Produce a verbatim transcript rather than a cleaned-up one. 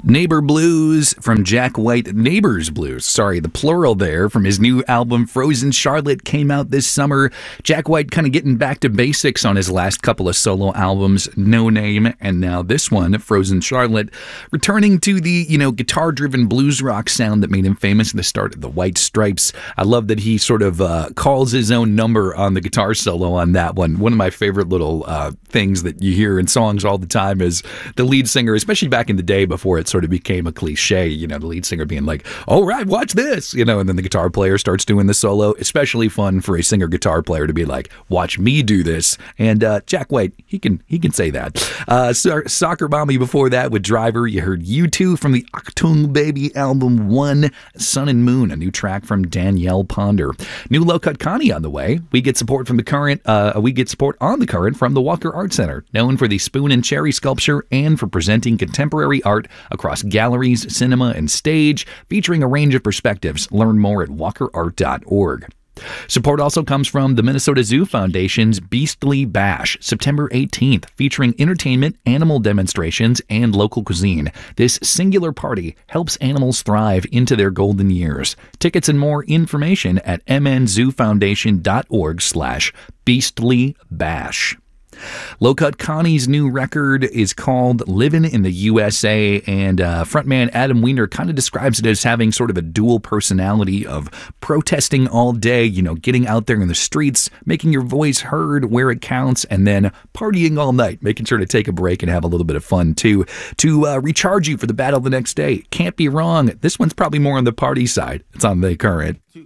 Neighbor Blues from Jack White. Neighbors Blues, sorry, the plural there, from his new album Frozen Charlotte, came out this summer. Jack White kind of getting back to basics on his last couple of solo albums, No Name, and now this one, Frozen Charlotte, returning to the, you know, guitar-driven blues rock sound that made him famous at the start of the White Stripes. I love that he sort of uh, calls his own number on the guitar solo on that one. One of my favorite little uh, things that you hear in songs all the time is the lead singer, especially back in the day before it's sort of became a cliche, you know, the lead singer being like, all right, watch this, you know, and then the guitar player starts doing the solo. Especially fun for a singer guitar player to be like, watch me do this. And uh, Jack White, he can he can say that. Uh, so- Soccer Mommy before that with Driver. You heard U two from the Achtung Baby album One, Sun and Moon, a new track from Danielle Ponder. New Low Cut Connie on the way. We get support from the current, uh, we get support on the current from the Walker Art Center, known for the Spoon and Cherry sculpture and for presenting contemporary art across galleries, cinema, and stage, featuring a range of perspectives. Learn more at walker art dot org. Support also comes from the Minnesota Zoo Foundation's Beastly Bash, September eighteenth, featuring entertainment, animal demonstrations, and local cuisine. This singular party helps animals thrive into their golden years. Tickets and more information at m n zoo foundation dot org slash beastly bash. Low Cut Connie's new record is called Livin' in the U S A, and uh, frontman Adam Wiener kind of describes it as having sort of a dual personality of protesting all day, you know, getting out there in the streets, making your voice heard where it counts, and then partying all night, making sure to take a break and have a little bit of fun too, to uh, recharge you for the battle the next day. Can't be wrong. This one's probably more on the party side. It's on the current.